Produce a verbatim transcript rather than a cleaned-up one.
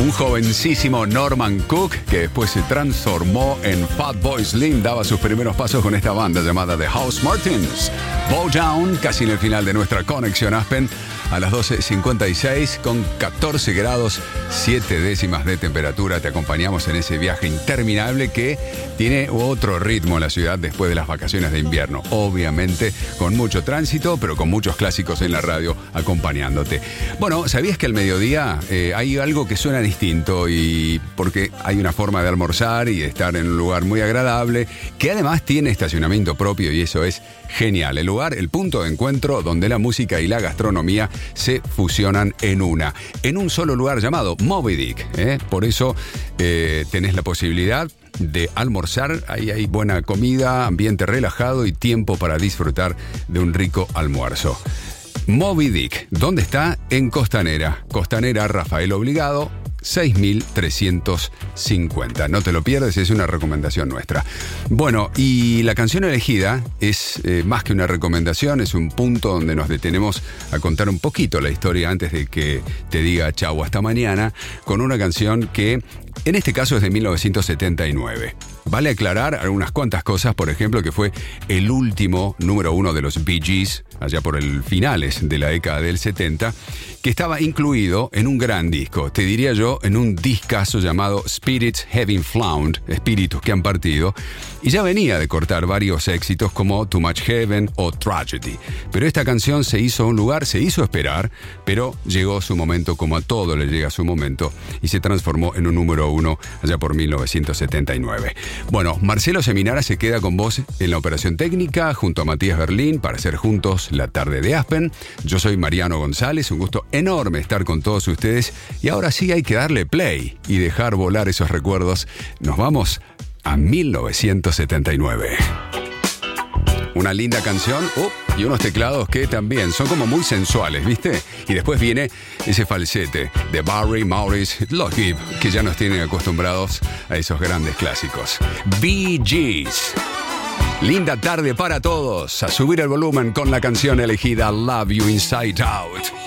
Un jovencísimo Norman Cook que después se transformó en Fatboy Slim, daba sus primeros pasos con esta banda llamada The Housemartins. Bow Down, casi en el final de nuestra conexión Aspen, a las doce cincuenta y seis, con catorce grados, siete décimas de temperatura. Te acompañamos en ese viaje interminable que tiene otro ritmo en la ciudad después de las vacaciones de invierno. Obviamente con mucho tránsito, pero con muchos clásicos en la radio acompañándote. Bueno, ¿sabías que al mediodía eh, hay algo que suena distinto? Y porque hay una forma de almorzar y de estar en un lugar muy agradable, que además tiene estacionamiento propio, y eso es genial. El lugar, el punto de encuentro donde la música y la gastronomía se fusionan en una, en un solo lugar llamado Moby Dick, ¿eh? Por eso eh, tenés la posibilidad de almorzar. Ahí hay buena comida, ambiente relajado y tiempo para disfrutar de un rico almuerzo. Moby Dick, ¿dónde está? En Costanera. Costanera Rafael Obligado, seis mil trescientos cincuenta. No te lo pierdes, es una recomendación nuestra. Bueno, y la canción elegida es eh, más que una recomendación, es un punto donde nos detenemos a contar un poquito la historia antes de que te diga chau hasta mañana, con una canción que en este caso es de mil novecientos setenta y nueve. Vale aclarar algunas cuantas cosas, por ejemplo, que fue el último número uno de los Bee Gees, allá por el finales de la década del setenta, que estaba incluido en un gran disco, te diría yo, en un discazo llamado Spirits Having Flown, espíritus que han partido, y ya venía de cortar varios éxitos como Too Much Heaven o Tragedy. Pero esta canción se hizo un lugar, se hizo esperar, pero llegó su momento, como a todo le llega su momento, y se transformó en un número uno allá por mil novecientos setenta y nueve. Bueno, Marcelo Seminara se queda con vos en la operación técnica, junto a Matías Berlín, para hacer juntos la tarde de Aspen. Yo soy Mariano González, un gusto enorme estar con todos ustedes, y ahora sí hay que darle play y dejar volar esos recuerdos. Nos vamos a mil novecientos setenta y nueve. Una linda canción, oh, y unos teclados que también son como muy sensuales, ¿viste? Y después viene ese falsete de Barry Maurice Lockheed, que ya nos tienen acostumbrados a esos grandes clásicos. Bee Gees. Linda tarde para todos. A subir el volumen con la canción elegida Love You Inside Out.